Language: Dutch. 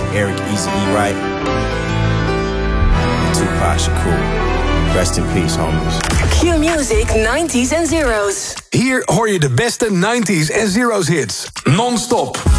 Eric Eazy-E Wright, and Tupac Shakur. Rest in peace, homies. Q-Music 90s en Zeros. Hier hoor je de beste 90s en Zeros hits. Non-stop.